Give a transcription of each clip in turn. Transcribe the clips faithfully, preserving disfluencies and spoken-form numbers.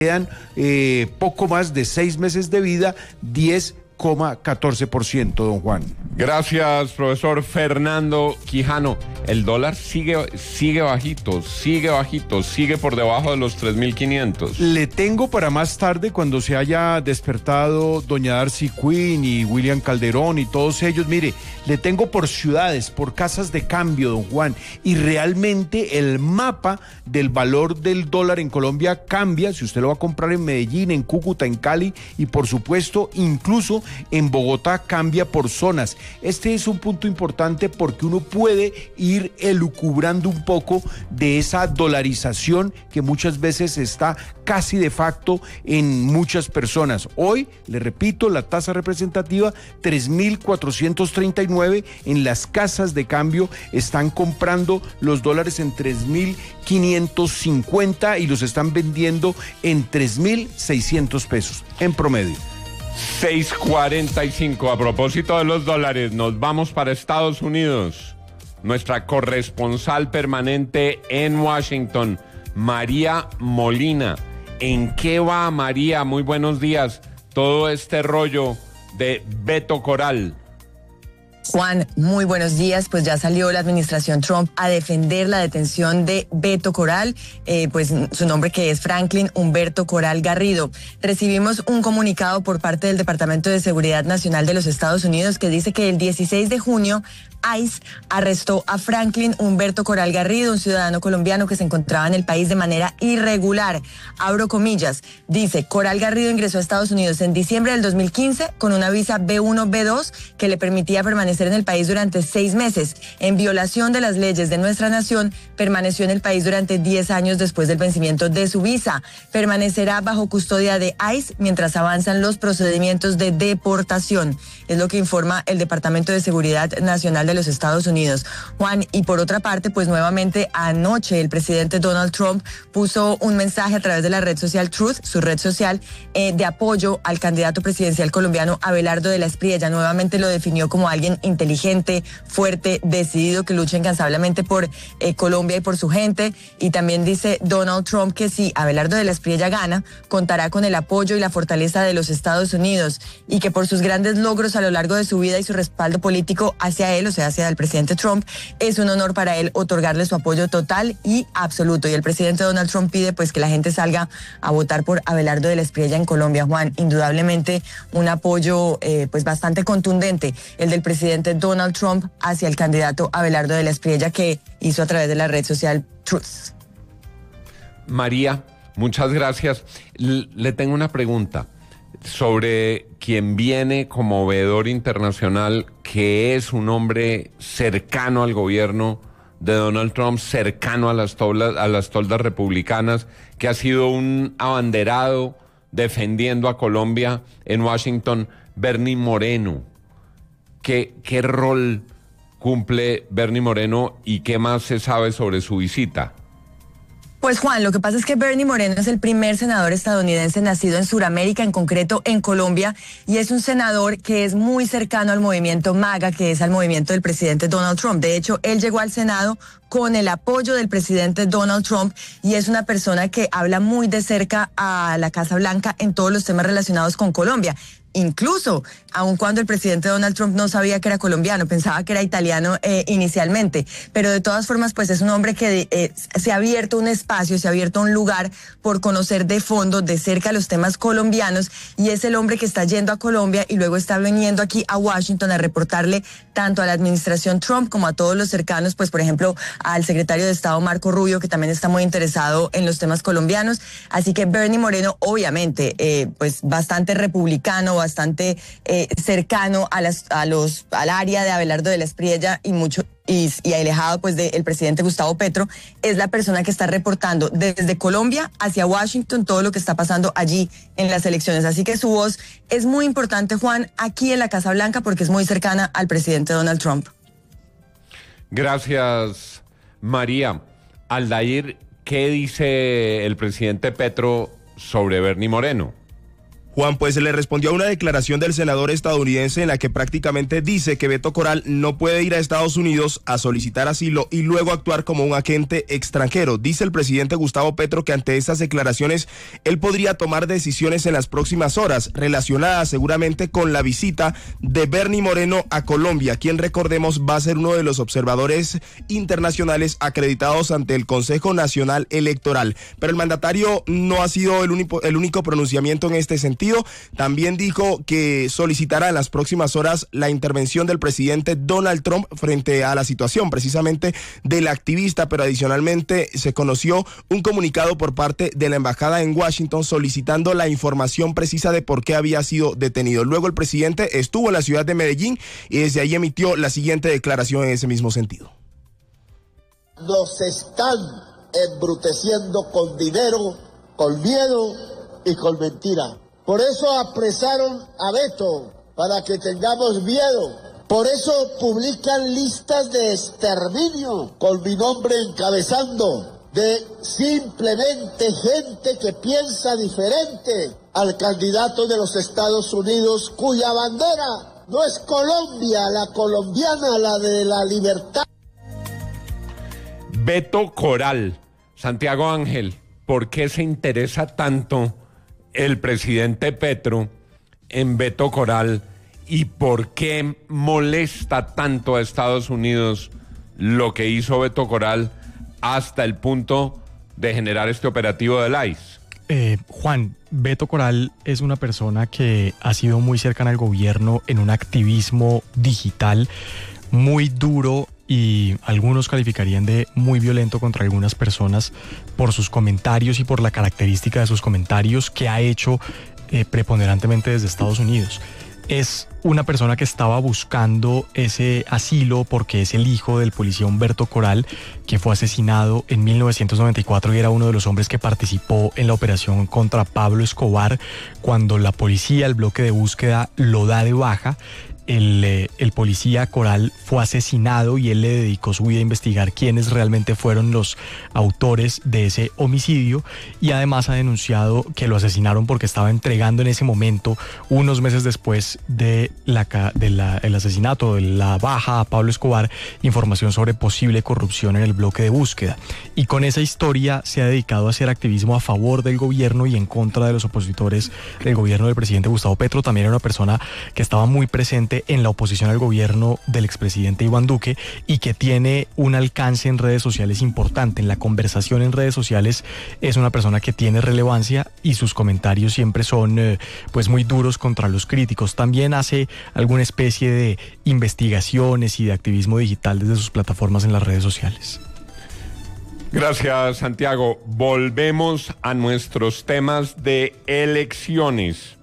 quedan eh, poco más de seis meses de vida, diez coma catorce por ciento, don Juan. Gracias, profesor Fernando Quijano. El dólar sigue, sigue bajito, sigue bajito, sigue por debajo de los tres mil quinientos. Le tengo para más tarde, cuando se haya despertado doña Darcy Quinn y William Calderón y todos ellos, mire, le tengo por ciudades, por casas de cambio, don Juan, y realmente el mapa del valor del dólar en Colombia cambia, si usted lo va a comprar en Medellín, en Cúcuta, en Cali, y por supuesto, incluso en Bogotá cambia por zonas. Este es un punto importante porque uno puede ir elucubrando un poco de esa dolarización que muchas veces está casi de facto en muchas personas. Hoy, le repito, la tasa representativa tres mil cuatrocientos treinta y nueve, en las casas de cambio están comprando los dólares en tres mil quinientos cincuenta y los están vendiendo en tres mil seiscientos pesos en promedio. seis cuarenta y cinco. A propósito de los dólares, nos vamos para Estados Unidos. Nuestra corresponsal permanente en Washington, María Molina. ¿En qué va, María? Muy buenos días. Todo este rollo de Beto Coral. Juan, muy buenos días. Pues ya salió la administración Trump a defender la detención de Beto Coral, eh, pues su nombre que es Franklin Humberto Coral Garrido. Recibimos un comunicado por parte del Departamento de Seguridad Nacional de los Estados Unidos que dice que el dieciséis de junio ICE arrestó a Franklin Humberto Coral Garrido, un ciudadano colombiano que se encontraba en el país de manera irregular. Abro comillas, dice, Coral Garrido ingresó a Estados Unidos en diciembre del dos mil quince con una visa B uno B dos que le permitía permanecer en el país durante seis meses. En violación de las leyes de nuestra nación, permaneció en el país durante diez años después del vencimiento de su visa. Permanecerá bajo custodia de ICE mientras avanzan los procedimientos de deportación. Es lo que informa el Departamento de Seguridad Nacional de los Estados Unidos. Juan, y por otra parte, pues nuevamente anoche el presidente Donald Trump puso un mensaje a través de la red social Truth, su red social, eh, de apoyo al candidato presidencial colombiano Abelardo de la Espriella. Nuevamente lo definió como alguien inteligente, fuerte, decidido, que lucha incansablemente por eh, Colombia y por su gente. Y también dice Donald Trump que si Abelardo de la Espriella gana, contará con el apoyo y la fortaleza de los Estados Unidos y que por sus grandes logros a lo largo de su vida y su respaldo político hacia él, o sea, hacia el presidente Trump, es un honor para él otorgarle su apoyo total y absoluto. Y el presidente Donald Trump pide pues que la gente salga a votar por Abelardo de la Espriella en Colombia. Juan, indudablemente un apoyo eh, pues bastante contundente el del presidente Donald Trump hacia el candidato Abelardo de la Espriella, que hizo a través de la red social Truth. María, muchas gracias. L- le tengo una pregunta sobre quien viene como veedor internacional, que es un hombre cercano al gobierno de Donald Trump, cercano a las toldas, a las toldas republicanas, que ha sido un abanderado defendiendo a Colombia en Washington, Bernie Moreno. ¿Qué, qué rol cumple Bernie Moreno y qué más se sabe sobre su visita? Pues Juan, lo que pasa es que Bernie Moreno es el primer senador estadounidense nacido en Sudamérica, en concreto en Colombia, y es un senador que es muy cercano al movimiento MAGA, que es al movimiento del presidente Donald Trump. De hecho, él llegó al Senado con el apoyo del presidente Donald Trump y es una persona que habla muy de cerca a la Casa Blanca en todos los temas relacionados con Colombia. Incluso, aun cuando el presidente Donald Trump no sabía que era colombiano, pensaba que era italiano eh, inicialmente, pero de todas formas, pues es un hombre que eh, se ha abierto un espacio, se ha abierto un lugar por conocer de fondo, de cerca los temas colombianos, y es el hombre que está yendo a Colombia y luego está viniendo aquí a Washington a reportarle tanto a la administración Trump como a todos los cercanos, pues por ejemplo, al secretario de Estado Marco Rubio, que también está muy interesado en los temas colombianos. Así que Bernie Moreno, obviamente, eh, pues bastante republicano, bastante eh, cercano a las, a los, al área de Abelardo de la Espriella y mucho y, y alejado pues del presidente Gustavo Petro, es la persona que está reportando desde Colombia hacia Washington todo lo que está pasando allí en las elecciones. Así que su voz es muy importante, Juan, aquí en la Casa Blanca porque es muy cercana al presidente Donald Trump. Gracias, María. Aldair, ¿qué dice el presidente Petro sobre Bernie Moreno? Juan, pues le respondió a una declaración del senador estadounidense en la que prácticamente dice que Beto Coral no puede ir a Estados Unidos a solicitar asilo y luego actuar como un agente extranjero. Dice el presidente Gustavo Petro que ante estas declaraciones él podría tomar decisiones en las próximas horas relacionadas seguramente con la visita de Bernie Moreno a Colombia, quien recordemos va a ser uno de los observadores internacionales acreditados ante el Consejo Nacional Electoral. Pero el mandatario no ha sido el único, el único pronunciamiento en este sentido. También dijo que solicitará en las próximas horas la intervención del presidente Donald Trump frente a la situación precisamente del activista, pero adicionalmente se conoció un comunicado por parte de la embajada en Washington solicitando la información precisa de por qué había sido detenido. Luego el presidente estuvo en la ciudad de Medellín y desde ahí emitió la siguiente declaración en ese mismo sentido. Nos están embruteciendo con dinero, con miedo y con mentira. Por eso apresaron a Beto, para que tengamos miedo. Por eso publican listas de exterminio con mi nombre encabezando, de simplemente gente que piensa diferente al candidato de los Estados Unidos, cuya bandera no es Colombia, la colombiana, la de la libertad. Beto Coral, Santiago Ángel, ¿por qué se interesa tanto el presidente Petro en Beto Coral y por qué molesta tanto a Estados Unidos lo que hizo Beto Coral hasta el punto de generar este operativo del I C E? Eh, Juan, Beto Coral es una persona que ha sido muy cercana al gobierno en un activismo digital muy duro y algunos calificarían de muy violento contra algunas personas por sus comentarios y por la característica de sus comentarios que ha hecho eh, preponderantemente desde Estados Unidos. Es una persona que estaba buscando ese asilo porque es el hijo del policía Humberto Coral, que fue asesinado en mil novecientos noventa y cuatro y era uno de los hombres que participó en la operación contra Pablo Escobar. Cuando la policía, el bloque de búsqueda, lo da de baja, El, eh, el policía Coral fue asesinado y él le dedicó su vida a investigar quiénes realmente fueron los autores de ese homicidio, y además ha denunciado que lo asesinaron porque estaba entregando en ese momento, unos meses después de la, de la, el asesinato, de la baja a Pablo Escobar, información sobre posible corrupción en el bloque de búsqueda. Y con esa historia se ha dedicado a hacer activismo a favor del gobierno y en contra de los opositores del gobierno del presidente Gustavo Petro. También era una persona que estaba muy presente en la oposición al gobierno del expresidente Iván Duque y que tiene un alcance en redes sociales importante. En la conversación en redes sociales es una persona que tiene relevancia y sus comentarios siempre son eh, pues muy duros contra los críticos. También hace alguna especie de investigaciones y de activismo digital desde sus plataformas en las redes sociales. Gracias, Santiago. Volvemos a nuestros temas de elecciones.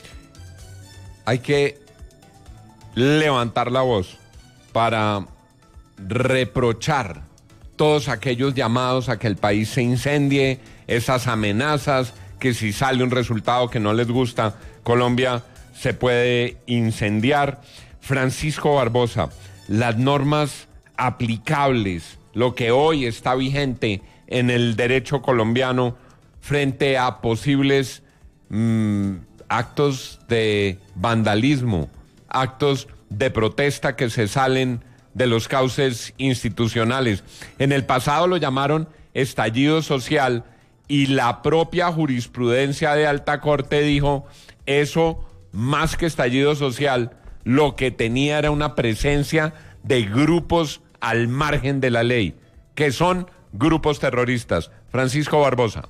Hay que levantar la voz para reprochar todos aquellos llamados a que el país se incendie, esas amenazas, que si sale un resultado que no les gusta, Colombia se puede incendiar. Francisco Barbosa, las normas aplicables, lo que hoy está vigente en el derecho colombiano frente a posibles mmm, actos de vandalismo, actos de protesta que se salen de los cauces institucionales. En el pasado lo llamaron estallido social y la propia jurisprudencia de Alta Corte dijo eso, más que estallido social, lo que tenía era una presencia de grupos al margen de la ley, que son grupos terroristas. Francisco Barbosa.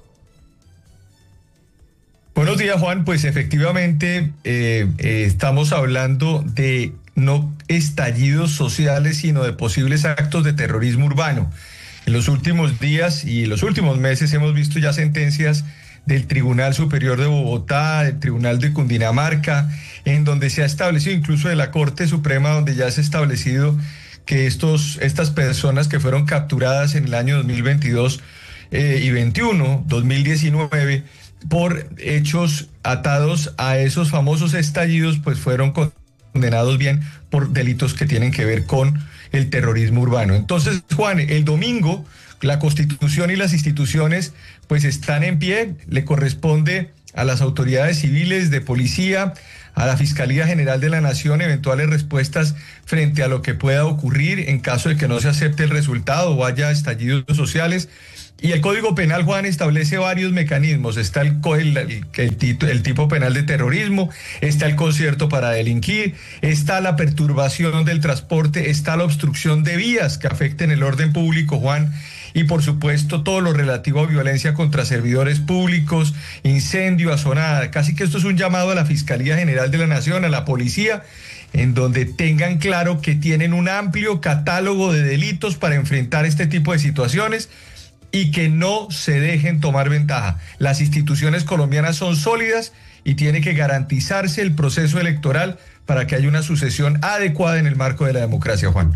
Buenos días, Juan. Pues efectivamente eh, eh, estamos hablando de no estallidos sociales, sino de posibles actos de terrorismo urbano. En los últimos días y los últimos meses hemos visto ya sentencias del Tribunal Superior de Bogotá, del Tribunal de Cundinamarca, en donde se ha establecido, incluso de la Corte Suprema, donde ya se ha establecido que estos, estas personas que fueron capturadas en el año dos mil veintidós eh, y veintiuno, dos mil diecinueve, por hechos atados a esos famosos estallidos, pues fueron condenados bien por delitos que tienen que ver con el terrorismo urbano. Entonces, Juan, el domingo la Constitución y las instituciones pues están en pie, le corresponde a las autoridades civiles, de policía, a la Fiscalía General de la Nación eventuales respuestas frente a lo que pueda ocurrir en caso de que no se acepte el resultado o haya estallidos sociales. Y el Código Penal, Juan, establece varios mecanismos. Está el, el, el, el, el tipo penal de terrorismo, está el concierto para delinquir, está la perturbación del transporte, está la obstrucción de vías que afecten el orden público, Juan, y por supuesto todo lo relativo a violencia contra servidores públicos, incendio, azonada. Casi que esto es un llamado a la Fiscalía General de la Nación, a la policía, en donde tengan claro que tienen un amplio catálogo de delitos para enfrentar este tipo de situaciones y que no se dejen tomar ventaja. Las instituciones colombianas son sólidas y tiene que garantizarse el proceso electoral para que haya una sucesión adecuada en el marco de la democracia, Juan.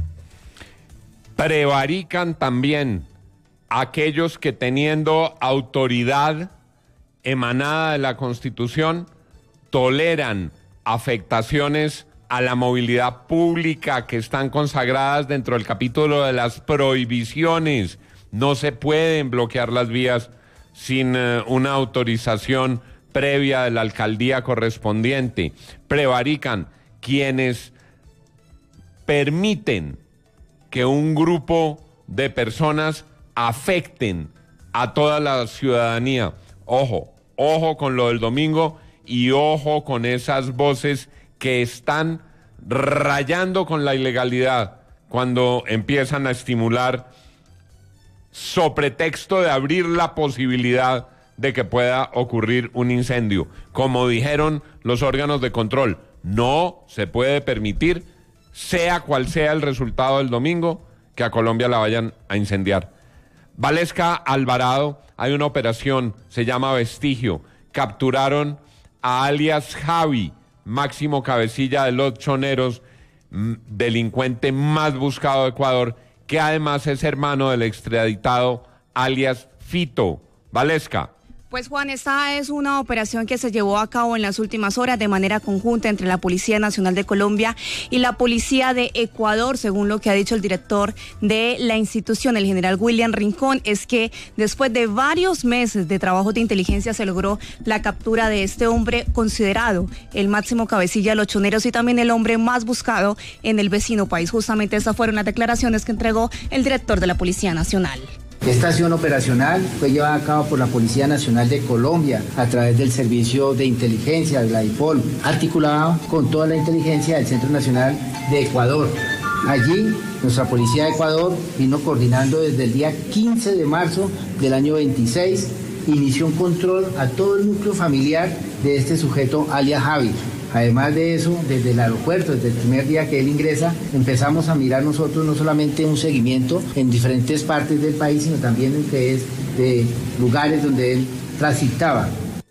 Prevarican también aquellos que, teniendo autoridad emanada de la Constitución, toleran afectaciones a la movilidad pública que están consagradas dentro del capítulo de las prohibiciones. No se pueden bloquear las vías sin uh, una autorización previa de la alcaldía correspondiente. Prevarican quienes permiten que un grupo de personas afecten a toda la ciudadanía. Ojo, ojo con lo del domingo y ojo con esas voces que están rayando con la ilegalidad cuando empiezan a estimular so pretexto de abrir la posibilidad de que pueda ocurrir un incendio. Como dijeron los órganos de control, no se puede permitir, sea cual sea el resultado del domingo, que a Colombia la vayan a incendiar. Valesca, Alvarado, hay una operación, se llama Vestigio. Capturaron a alias Javi, máximo cabecilla de los choneros, delincuente más buscado de Ecuador, que además es hermano del extraditado alias Fito. Valesca. Pues Juan, esta es una operación que se llevó a cabo en las últimas horas de manera conjunta entre la Policía Nacional de Colombia y la Policía de Ecuador, según lo que ha dicho el director de la institución, el general William Rincón, es que después de varios meses de trabajo de inteligencia se logró la captura de este hombre considerado el máximo cabecilla de los choneros y también el hombre más buscado en el vecino país. Justamente esas fueron las declaraciones que entregó el director de la Policía Nacional. Esta acción operacional fue llevada a cabo por la Policía Nacional de Colombia a través del Servicio de Inteligencia, de la I P O L, articulado con toda la inteligencia del Centro Nacional de Ecuador. Allí, nuestra Policía de Ecuador vino coordinando desde el día quince de marzo del año veintiséis, inició un control a todo el núcleo familiar de este sujeto alias Javi. Además de eso, desde el aeropuerto, desde el primer día que él ingresa, empezamos a mirar nosotros no solamente un seguimiento en diferentes partes del país, sino también en que es de lugares donde él transitaba.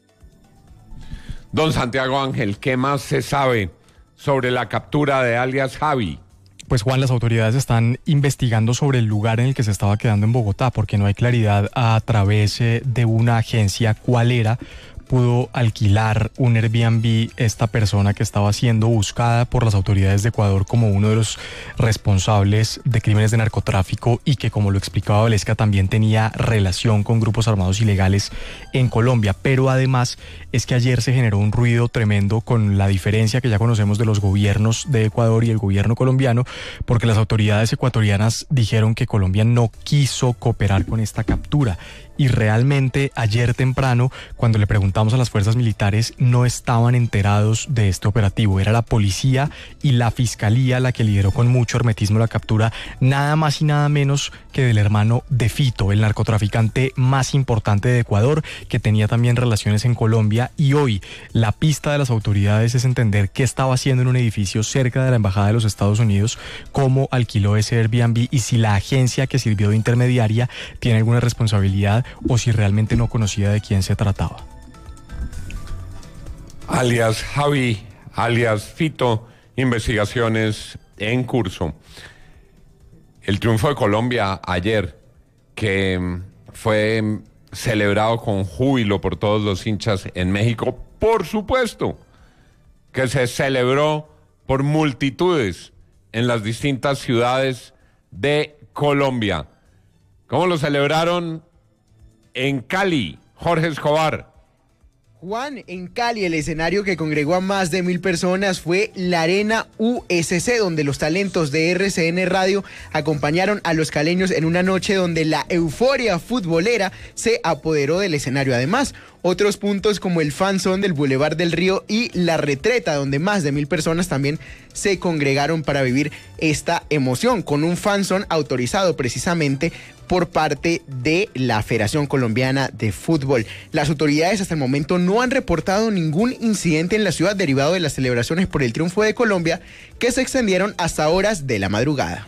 Don Santiago Ángel, ¿qué más se sabe sobre la captura de alias Javi? Pues Juan, las autoridades están investigando sobre el lugar en el que se estaba quedando en Bogotá, porque no hay claridad a través de una agencia cuál era. Pudo alquilar un Airbnb esta persona que estaba siendo buscada por las autoridades de Ecuador como uno de los responsables de crímenes de narcotráfico y que, como lo explicaba Valesca, también tenía relación con grupos armados ilegales en Colombia. Pero además es que ayer se generó un ruido tremendo con la diferencia que ya conocemos de los gobiernos de Ecuador y el gobierno colombiano, porque las autoridades ecuatorianas dijeron que Colombia no quiso cooperar con esta captura. Y realmente ayer temprano, cuando le preguntamos a las fuerzas militares, no estaban enterados de este operativo. Era la policía y la fiscalía la que lideró con mucho hermetismo la captura, nada más y nada menos que del hermano de Fito, el narcotraficante más importante de Ecuador, que tenía también relaciones en Colombia. Y hoy la pista de las autoridades es entender qué estaba haciendo en un edificio cerca de la Embajada de los Estados Unidos, cómo alquiló ese Airbnb y si la agencia que sirvió de intermediaria tiene alguna responsabilidad o si realmente no conocía de quién se trataba. Alias Javi, alias Fito, investigaciones en curso. El triunfo de Colombia ayer, que fue celebrado con júbilo por todos los hinchas en México, por supuesto, que se celebró por multitudes en las distintas ciudades de Colombia. ¿Cómo lo celebraron en Cali, Jorge Escobar? Juan, en Cali, el escenario que congregó a más de mil personas fue la Arena U S C, donde los talentos de R C N Radio acompañaron a los caleños en una noche donde la euforia futbolera se apoderó del escenario. Además, otros puntos como el Fan Zone del Boulevard del Río y La Retreta, donde más de mil personas también se congregaron para vivir esta emoción, con un Fan Zone autorizado precisamente por parte de la Federación Colombiana de Fútbol. Las autoridades hasta el momento no han reportado ningún incidente en la ciudad derivado de las celebraciones por el triunfo de Colombia, que se extendieron hasta horas de la madrugada.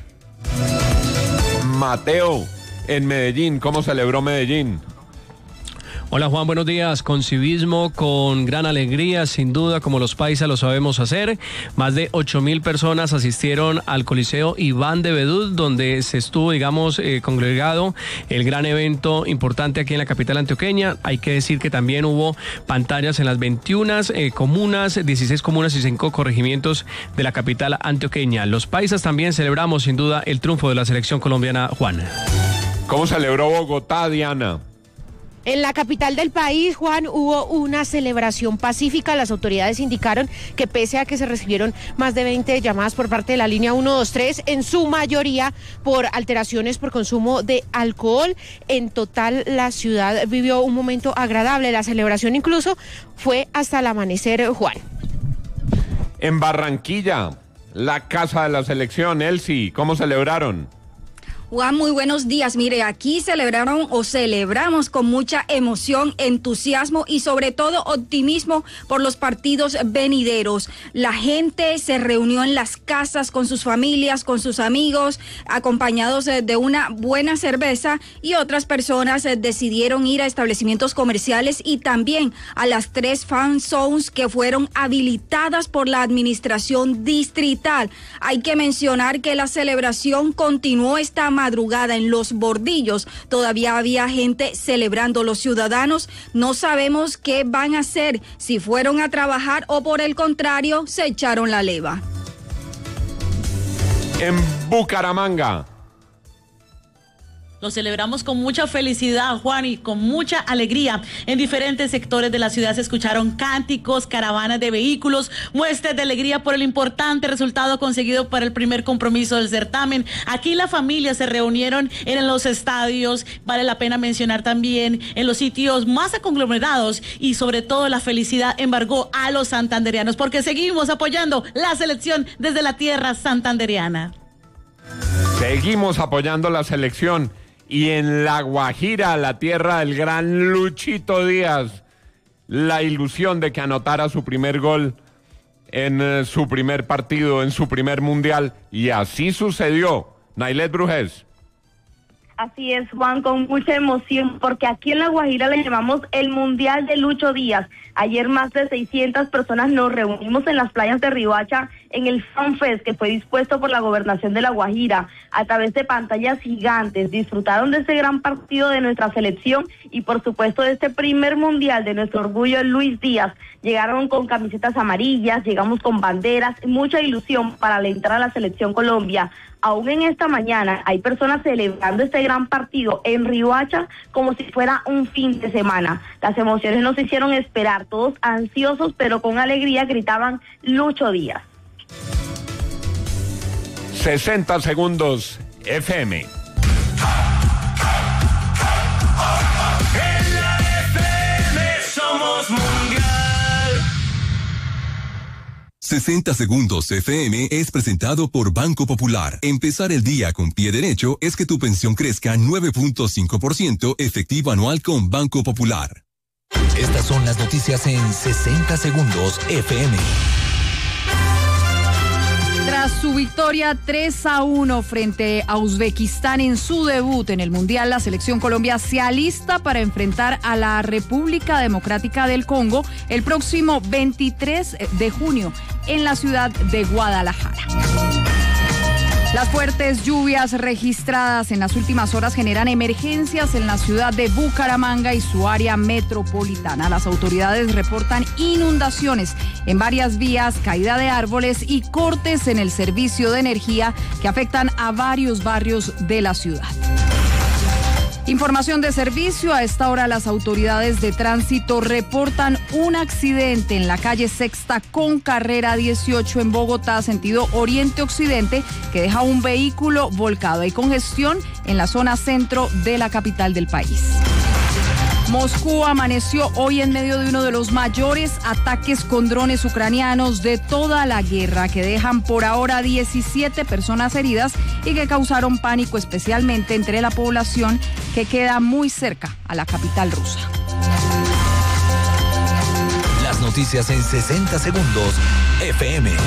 Mateo, en Medellín, ¿cómo celebró Medellín? Hola Juan, buenos días. Con civismo, con gran alegría, sin duda, como los paisas lo sabemos hacer. Más de ocho mil personas asistieron al Coliseo Iván de Bedú, donde se estuvo, digamos, eh, congregado el gran evento importante aquí en la capital antioqueña. Hay que decir que también hubo pantallas en las veintiuna eh, comunas, dieciséis comunas y cinco corregimientos de la capital antioqueña. Los paisas también celebramos, sin duda, el triunfo de la selección colombiana, Juan. ¿Cómo celebró Bogotá, Diana? En la capital del país, Juan, hubo una celebración pacífica. Las autoridades indicaron que pese a que se recibieron más de veinte llamadas por parte de la línea uno dos tres, en su mayoría por alteraciones por consumo de alcohol, en total la ciudad vivió un momento agradable. La celebración incluso fue hasta el amanecer, Juan. En Barranquilla, la casa de la selección, Elsie, ¿cómo celebraron? Juan, muy buenos días. Mire, aquí celebraron o celebramos con mucha emoción, entusiasmo y sobre todo optimismo por los partidos venideros. La gente se reunió en las casas con sus familias, con sus amigos, acompañados de una buena cerveza, y otras personas decidieron ir a establecimientos comerciales y también a las tres fan zones que fueron habilitadas por la administración distrital. Hay que mencionar que la celebración continuó esta madrugada en Los Bordillos. Todavía había gente celebrando. Los ciudadanos no sabemos qué van a hacer, si fueron a trabajar o por el contrario se echaron la leva. En Bucaramanga. Lo celebramos con mucha felicidad, Juan, y con mucha alegría. En diferentes sectores de la ciudad se escucharon cánticos, caravanas de vehículos, muestras de alegría por el importante resultado conseguido para el primer compromiso del certamen. Aquí las familias se reunieron en los estadios, vale la pena mencionar también en los sitios más conglomerados, y sobre todo la felicidad embargó a los santandereanos porque seguimos apoyando la selección desde la tierra santandereana. Seguimos apoyando la selección. Y en La Guajira, la tierra del gran Luchito Díaz, la ilusión de que anotara su primer gol en eh, su primer partido, en su primer mundial, y así sucedió. Nailet Brujes. Así es, Juan, con mucha emoción, porque aquí en La Guajira le llamamos el Mundial de Lucho Díaz. Ayer más de seiscientas personas nos reunimos en las playas de Riohacha en el FanFest, que fue dispuesto por la Gobernación de La Guajira a través de pantallas gigantes. Disfrutaron de este gran partido de nuestra selección y por supuesto de este primer mundial de nuestro orgullo Luis Díaz. Llegaron con camisetas amarillas, llegamos con banderas, mucha ilusión para alentar a la selección Colombia. Aún en esta mañana hay personas celebrando este gran partido en Riohacha como si fuera un fin de semana. Las emociones nos hicieron esperar, todos ansiosos pero con alegría gritaban Lucho Díaz. sesenta segundos F M. En la F M somos mundial. sesenta segundos F M es presentado por Banco Popular. Empezar el día con pie derecho es que tu pensión crezca nueve punto cinco por ciento efectivo anual con Banco Popular. Estas son las noticias en sesenta segundos F M. Tras su victoria tres a uno frente a Uzbekistán en su debut en el Mundial, la selección Colombia se alista para enfrentar a la República Democrática del Congo el próximo veintitrés de junio en la ciudad de Guadalajara. Las fuertes lluvias registradas en las últimas horas generan emergencias en la ciudad de Bucaramanga y su área metropolitana. Las autoridades reportan inundaciones en varias vías, caída de árboles y cortes en el servicio de energía que afectan a varios barrios de la ciudad. Información de servicio. A esta hora las autoridades de tránsito reportan un accidente en la calle Sexta con carrera dieciocho en Bogotá, sentido oriente-occidente, que deja un vehículo volcado. Hay congestión en la zona centro de la capital del país. Moscú amaneció hoy en medio de uno de los mayores ataques con drones ucranianos de toda la guerra, que dejan por ahora diecisiete personas heridas y que causaron pánico especialmente entre la población que queda muy cerca a la capital rusa. Las noticias en sesenta segundos, F M.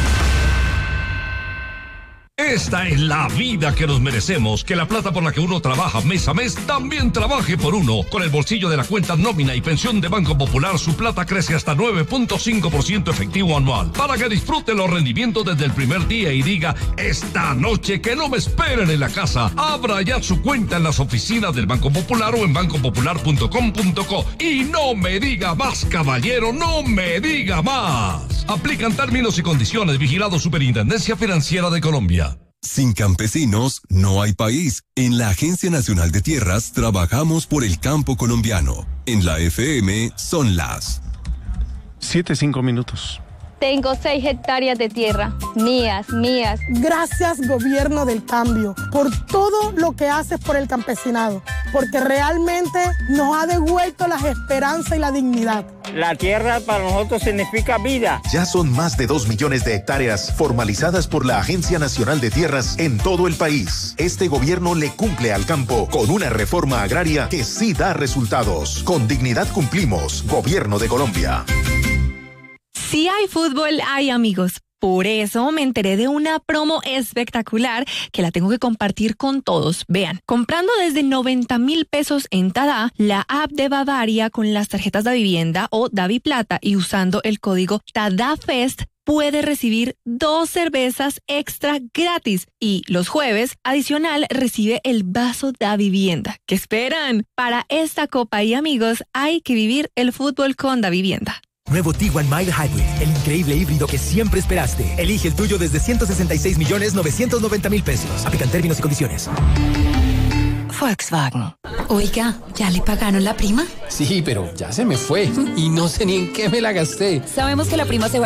Esta es la vida que nos merecemos, que la plata por la que uno trabaja mes a mes también trabaje por uno. Con el bolsillo de la cuenta nómina y pensión de Banco Popular, su plata crece hasta nueve punto cinco por ciento efectivo anual, para que disfrute los rendimientos desde el primer día y diga, esta noche que no me esperen en la casa. Abra ya su cuenta en las oficinas del Banco Popular o en banco popular punto com punto co. Y no me diga más, caballero, no me diga más. Aplican términos y condiciones. Vigilado Superintendencia Financiera de Colombia. Sin campesinos no hay país. En la Agencia Nacional de Tierras trabajamos por el campo colombiano. En la F M son las siete, cinco minutos. Tengo seis hectáreas de tierra, mías, mías. Gracias, Gobierno del Cambio, por todo lo que haces por el campesinado, porque realmente nos ha devuelto la esperanza y la dignidad. La tierra para nosotros significa vida. Ya son más de dos millones de hectáreas formalizadas por la Agencia Nacional de Tierras en todo el país. Este gobierno le cumple al campo con una reforma agraria que sí da resultados. Con dignidad cumplimos, Gobierno de Colombia. Si hay fútbol, hay amigos. Por eso me enteré de una promo espectacular que la tengo que compartir con todos. Vean, comprando desde noventa mil pesos en Tada, la app de Bavaria con las tarjetas de vivienda o DaviPlata y usando el código TADAFEST, puede recibir dos cervezas extra gratis. Y los jueves, adicional, recibe el vaso da vivienda. ¿Qué esperan? Para esta copa y amigos, hay que vivir el fútbol con Da Vivienda. Nuevo Tiguan Mild Hybrid, el increíble híbrido que siempre esperaste. Elige el tuyo desde ciento sesenta y seis millones novecientos noventa mil pesos. Aplican términos y condiciones. Volkswagen. Oiga, ¿ya le pagaron la prima? Sí, pero ya se me fue y no sé ni en qué me la gasté. Sabemos que la prima se va